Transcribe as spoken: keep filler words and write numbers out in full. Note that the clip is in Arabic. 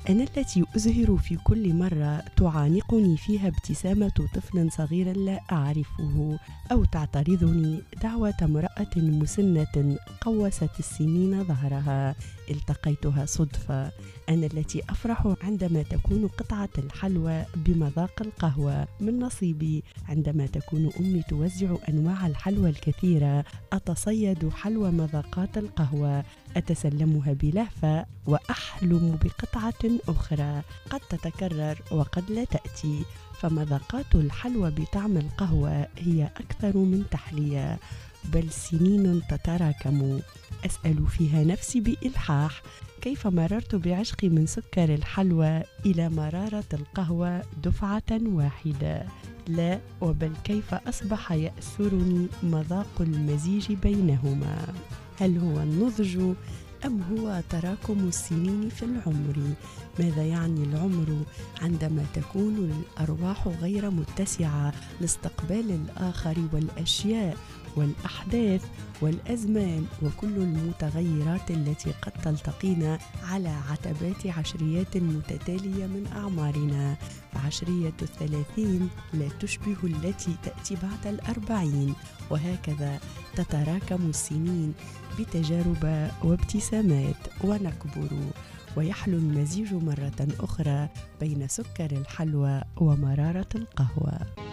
أنا التي أزهر في كل مرة تعانقني فيها ابتسامة طفل صغير لا أعرفه، أو تعترضني دعوة امرأة مسنة قوست السنين ظهرها التقيتها صدفة. أنا التي أفرح عندما تكون قطعة الحلوى بمذاق القهوة من نصيبي، عندما تكون أمي توزع أنواع الحلوى الكثيرة أتصيد حلوى مذاقات القهوة أتسلمها بلهفة وأحلم بقطعة أخرى قد تتكرر وقد لا تأتي. فمذاقات الحلوى بطعم القهوة هي أكثر من تحلية، بل سنين تتراكم. أسأل فيها نفسي بإلحاح كيف مررت بعشقي من سكر الحلوى إلى مرارة القهوة دفعة واحدة؟ لا، وبل كيف أصبح يأسرني مذاق المزيج بينهما. هل هو النضج أم هو تراكم السنين في العمر؟ ماذا يعني العمر عندما تكون الأرواح غير متسعة لاستقبال الآخر والأشياء والأحداث والأزمان وكل المتغيرات التي قد تلتقينا على عتبات عشريات متتالية من أعمارنا؟ فعشرية الثلاثين لا تشبه التي تأتي بعد الأربعين، وهكذا تتراكم السنين بتجارب وابتسامات، ونكبر ويحلو المزيج مرة أخرى بين سكر الحلوى ومرارة القهوة.